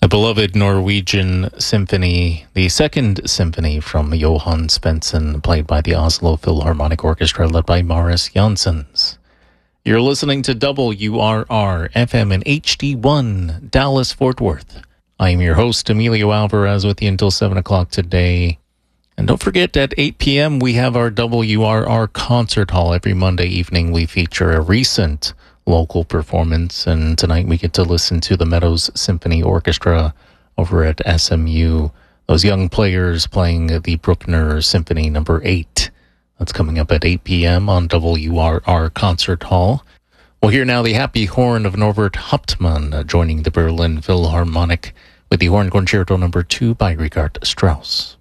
The beloved Norwegian symphony, the second symphony from Johann Svensson, played by the Oslo Philharmonic Orchestra, led by Marius Janssens. You're listening to WRR FM in HD1, Dallas, Fort Worth. I am your host, Emilio Alvarez, with you until 7 o'clock today. And don't forget, at 8 p.m., we have our WRR Concert Hall. Every Monday evening, we feature a recent local performance, and tonight we get to listen to the Meadows Symphony Orchestra over at SMU. Those young players playing the Bruckner Symphony No. 8. That's coming up at 8 p.m. on WRR Concert Hall. We'll hear now the Happy Horn of Norbert Hauptmann joining the Berlin Philharmonic with the Horn Concerto No. 2 by Richard Strauss.